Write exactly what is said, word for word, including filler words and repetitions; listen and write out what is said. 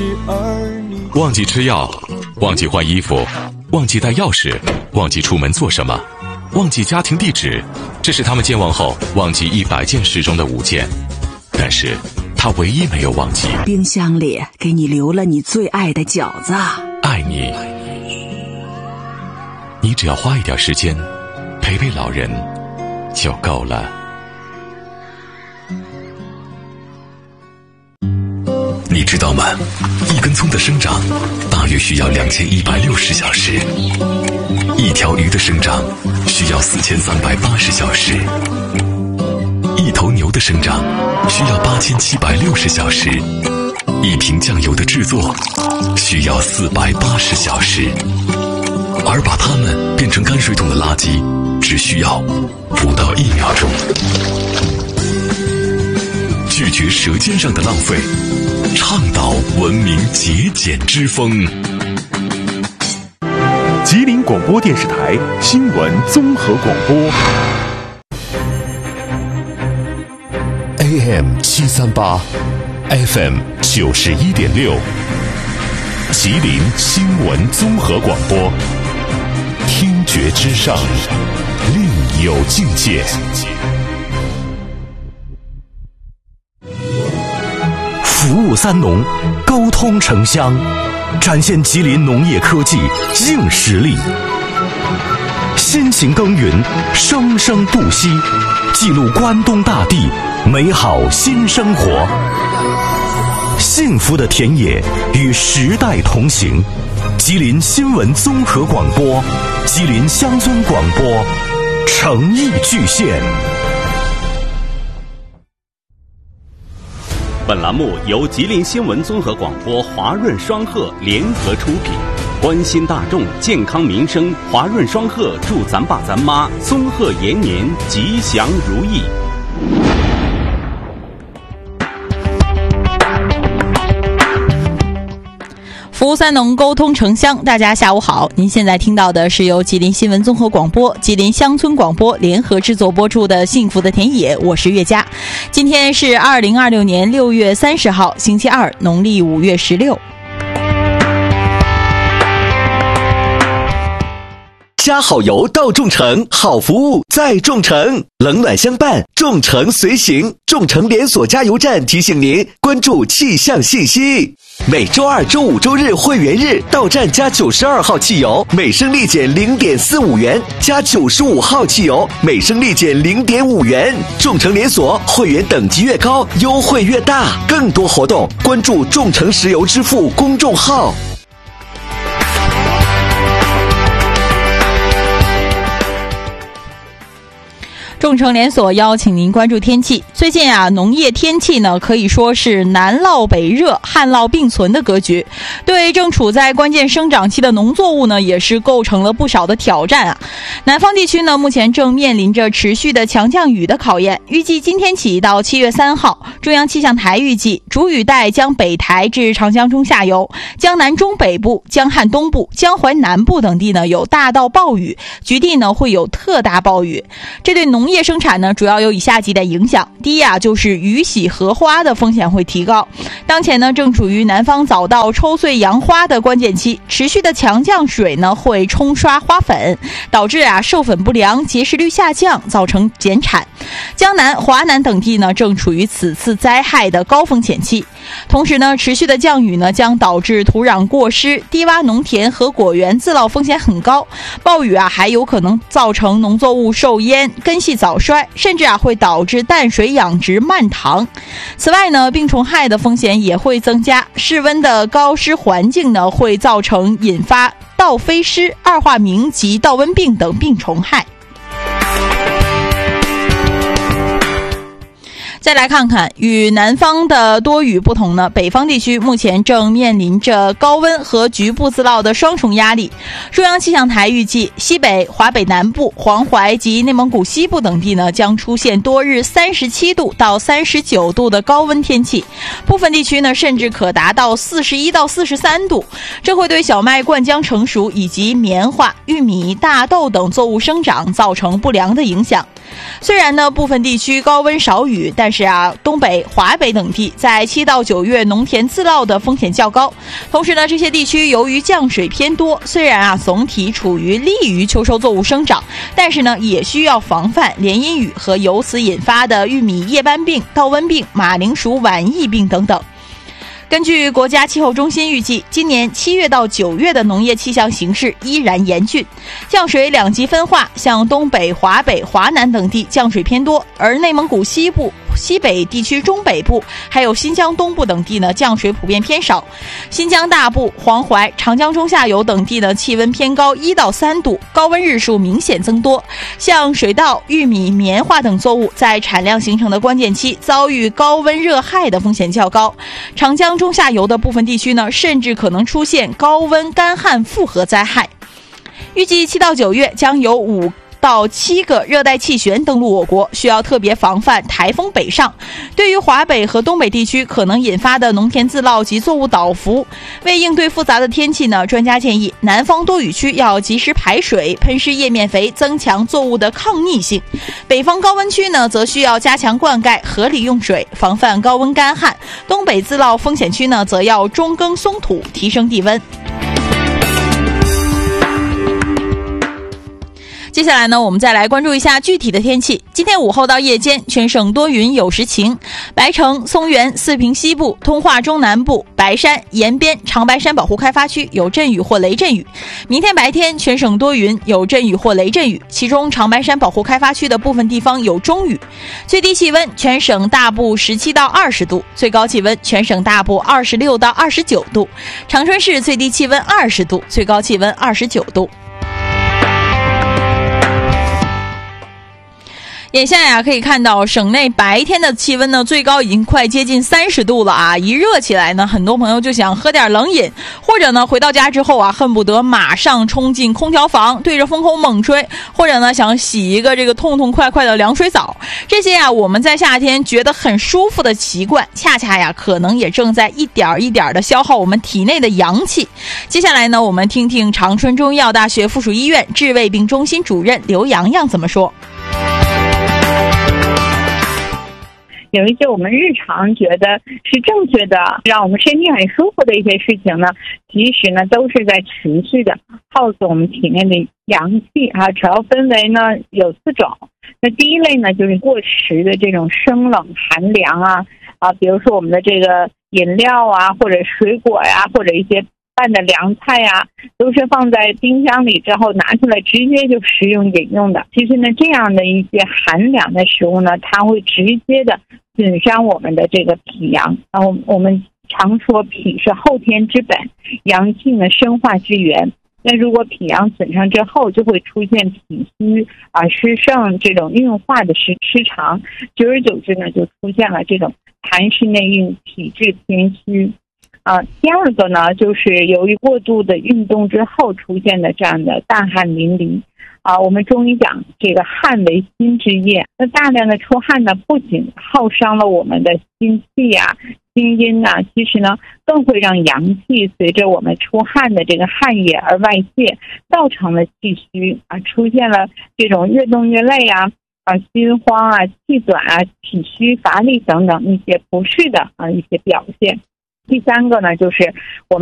忘记吃药，忘记换衣服，忘记带钥匙，忘记出门做什么，忘记家庭地址，这是他们健忘后忘记一百件事中的五件。但是他唯一没有忘记， 冰箱里给你留了你最爱的饺子。 爱你，你只要花一点时间陪陪老人就够了。你知道吗？一根葱的生长大约需要两千一百六十小时，一条鱼的生长需要四千三百八十小时，一头牛的生长需要八千七百六十小时，一瓶酱油的制作需要四百八十小时，而把它们变成泔水桶的垃圾只需要不到一秒钟。拒绝舌尖上的浪费，倡导文明节俭之风。 吉林广播电视台新闻综合广播 A M 七三八 F M 九十一点六，吉林新闻综合广播，听觉之上，另有境界。 服务三农，沟通城乡，展现吉林农业科技硬实力。辛勤耕耘，生生不息，记录关东大地美好新生活。幸福的田野与时代同行。吉林新闻综合广播，吉林乡村广播，诚意巨献。 本栏目由吉林新闻综合广播华润双鹤联合出品，关心大众健康民生，华润双鹤祝咱爸咱妈松鹤延年，吉祥如意。 服务三农，沟通城乡，大家下午好。您现在听到的是由吉林新闻综合广播、吉林乡村广播联合制作播出的《幸福的田野》，我是月佳。今天是二零二六年六月三十号，星期二，农历五月十六。 加好油到众诚，好服务在众诚，冷暖相伴，众诚随行。众诚连锁加油站提醒您关注气象信息。每周二、周五、周日会员日到站加九十二号汽油，每升立减零点四五元；加九十五号汽油，每升立减零点五元。众诚连锁会员等级越高，优惠越大。更多活动关注众诚石油支付公众号。 众诚连锁邀请您关注天气。最近啊，农业天气呢可以说是南涝北热、旱涝并存的格局，对正处在关键生长期的农作物呢，也是构成了不少的挑战啊。南方地区呢，目前正面临着持续的强降雨的考验。预计今天起到七月三号，中央气象台预计主雨带将北抬至长江中下游，江南中北部、江汉东部、江淮南部等地呢有大到暴雨，局地呢会有特大暴雨。这对农业生产呢主要有以下几点影响。第一啊，就是雨洗荷花的风险会提高。当前呢正处于南方早稻抽穗扬花的关键期，持续的强降水呢会冲刷花粉，导致啊授粉不良、结实率下降，造成减产。江南、华南等地呢正处于此次灾害的高风险期。同时呢，持续的降雨呢将导致土壤过湿，低洼农田和果园自涝风险很高。暴雨啊还有可能造成农作物受淹、根系早衰，甚至啊会导致淡水养殖慢糖。此外呢，病虫害的风险也会增加，室温的高湿环境呢会造成引发稻飞虱、二化鸣及稻瘟病等病虫害。再来看看，与南方的多雨不同呢，北方地区目前正面临着高温和局部自涝的双重压力。中央气象台预计，西北、华北南部、黄淮及内蒙古西部等地呢，将出现多日三十七度到三十九度的高温天气，部分地区呢甚至可达到四十一到四十三度。这会对小麦灌浆成熟以及棉花、玉米、大豆等作物生长造成不良的影响。 虽然呢部分地区高温少雨，但是啊东北、华北等地在七到九月农田自涝的风险较高。同时呢这些地区由于降水偏多，虽然啊总体处于利于秋收作物生长，但是呢也需要防范连阴雨和由此引发的玉米叶斑病、稻瘟病、马铃薯晚疫病等等。根据国家气候中心预计，今年七月到九月的农业气象形势依然严峻，降水两极分化，像东北、华北、华南等地降水偏多，而内蒙古西部、西北地区中北部还有新疆东部等地呢降水普遍偏少，新疆大部、黄淮、长江中下游等地呢气温偏高一到三度，高温日数明显增多，像水稻、玉米、棉花等作物在产量形成的关键期遭遇高温热害的风险较高，长江中下游的部分地区呢甚至可能出现高温干旱复合灾害。预计七到九月将有五到七个热带气旋登陆我国，需要特别防范台风北上。对于华北和东北地区可能引发的农田自涝及作物倒伏，为应对复杂的天气呢，专家建议南方多雨区要及时排水、喷施叶面肥，增强作物的抗逆性；北方高温区呢，则需要加强灌溉、合理用水，防范高温干旱；东北自涝风险区呢，则要中耕松土，提升地温。接下来呢，我们再来关注一下具体的天气。今天午后到夜间，全省多云有时晴，白城、松原、四平西部、通化中南部、白山、延边、长白山保护开发区有阵雨或雷阵雨。明天白天，全省多云，有阵雨或雷阵雨，其中长白山保护开发区的部分地方有中雨。最低气温全省大部十七到二十度，最高气温全省大部二十六到二十九度。长春市最低气温二十度，最高气温二十九度。眼下呀，可以看到省内白天的气温呢，最高已经快接近三十度了啊！一热起来呢，很多朋友就想喝点冷饮，或者呢，回到家之后啊，恨不得马上冲进空调房，对着风口猛吹，或者呢，想洗一个这个痛痛快快的凉水澡。这些呀，我们在夏天觉得很舒服的习惯，恰恰呀，可能也正在一点一点的消耗我们体内的阳气。接下来呢，我们听听长春中医药大学附属医院治胃病中心主任刘洋洋怎么说。 有一些我们日常觉得是正确的，让我们身体很舒服的一些事情呢，其实呢都是在持续的耗损我们体内的阳气啊。主要分为呢有四种。那第一类呢就是过时的这种生冷寒凉啊啊，比如说我们的这个饮料啊，或者水果呀、啊，或者一些拌的凉菜呀、啊，都是放在冰箱里之后拿出来直接就食用饮用的。其实呢，这样的一些寒凉的食物呢，它会直接的损伤我们的这个脾阳。然后我们常说脾是后天之本，阳气呢生化之源。那如果脾阳损伤之后，就会出现脾虚啊、湿盛这种运化的失失常，久而久之呢，就出现了这种痰湿内蕴、体质偏虚。啊，第二个呢，就是由于过度的运动之后出现的这样的大汗淋漓。啊，我们中医讲这个汗为心之液，那大量的出汗呢，不仅耗伤了我们的心气呀、心阴呐，其实呢，更会让阳气随着我们出汗的这个汗液而外泄，造成了气虚啊，出现了这种越动越累啊。啊，心慌啊、气短啊、体虚乏力等等一些不适的啊一些表现。第三个呢，就是我们